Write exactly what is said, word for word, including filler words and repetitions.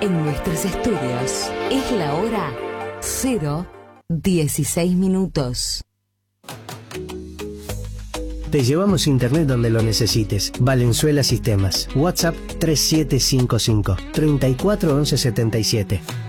En nuestros estudios es la hora cero dieciséis minutos. Te llevamos internet donde lo necesites. Valenzuela Sistemas. WhatsApp tres siete cinco cinco, treinta y cuatro once setenta y siete.